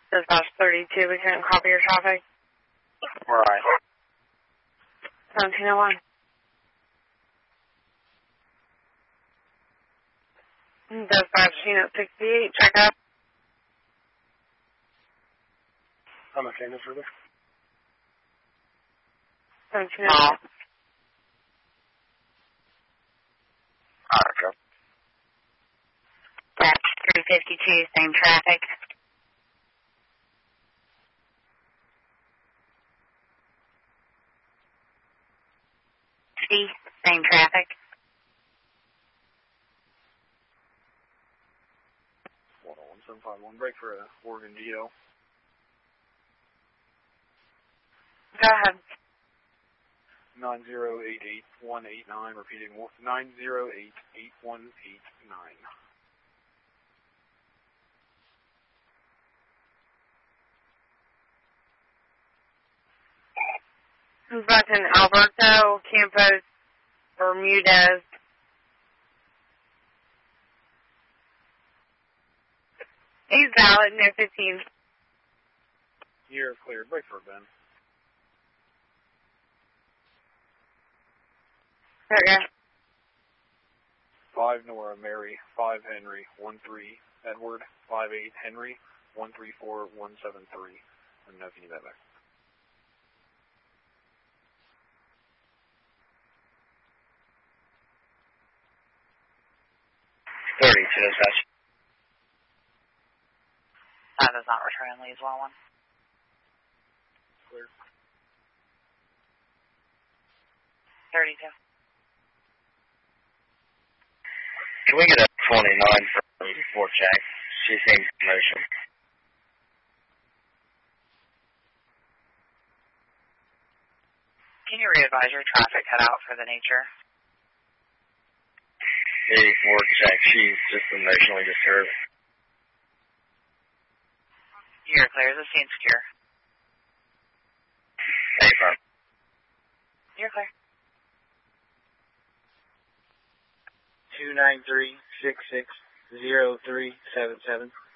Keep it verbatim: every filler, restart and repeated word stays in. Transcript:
Dispatch thirty-two, we couldn't copy your traffic. Right. seventeen oh one. Dispatch unit sixty-eight, check up. I'm okay, no further. seventeen oh one. Alright, go. Dispatch three fifty-two, same traffic. Same traffic. one oh one seven five one, break for a Oregon G L. Go ahead. nine zero eight eight one eight nine, repeating nine zero eight eight one eight nine. Who's back in Alberto, Campos, Bermudez? He's valid, no fifteen. You're clear. Break for Ben. Okay. five Nora Mary, five Henry, one three Edward, five eight Henry, one three four one seven three. Let me know if you need that back. thirty-two, dispatch. That does not return leads one one. Clear. thirty-two. Can we get a twenty-nine from Fort Jack? She seems in motion. Can you re-advise your traffic cutout for the nature? eighty-four Jack, she's just emotionally disturbed. You're clear. Is the scene secure? Hey, firm. You're clear. two nine three, six six zero three seven seven.